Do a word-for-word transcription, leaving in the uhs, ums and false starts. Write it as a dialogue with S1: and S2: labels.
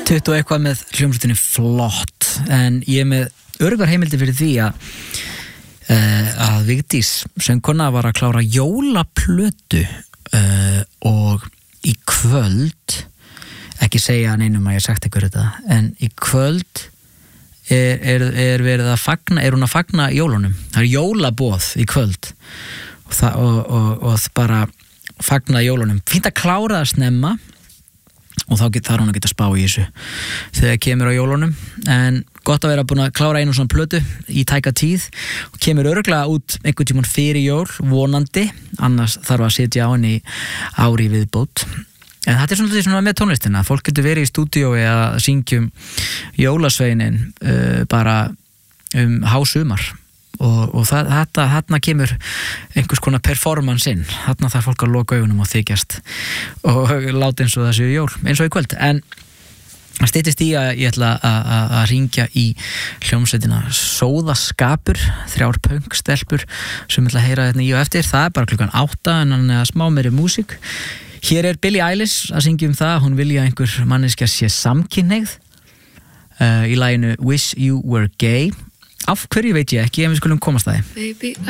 S1: tuttugu og eitthvað með hljómsveitinni Flott, en ég er með örgar heimildi fyrir því að uh, að Vigdís söngkona var að klára jólaplötu uh, og í kvöld, ekki segja neinum að ég sagt ykkur þetta, en í kvöld er, er, er verið að fagna, er hún að fagna jólunum. Það er jólaboð í kvöld og, það, og, og, og bara fagna jólunum. Fínt að klára það snemma og þá get, þarf hún að geta spá í þessu þegar kemur á jólunum, en gott að vera búin að klára einu svona plötu í tæka tíð og kemur örugglega út einhvern tímann fyrir jól, vonandi, annars þarf að setja á henni ári viðbót. En þetta er svona, svona með tónlistina, fólk getur verið í stúdíói að syngjum jólasveinin uh, bara um hásumar og, og það, þetta, þarna kemur einhvers konar performance inn, þarna þarf fólk að loka augunum og þykjast og láta eins og það séu jól, eins og í kvöld. En það styttist í að ég ætla að hringja í hljómsveitina Sóðaskapur, þrjár pönkstelpur sem ætla að heyra þetta í og eftir. Það er bara klukkan átta, en hann er smá meiri músík. Hér er Billie Eilish að syngja um það, hún vilja einhver manneskja sé samkynhneigð uh, í laginu Wish You Were Gay. Af hverju veit ég ekki, en við skulum komast að því.
S2: Baby,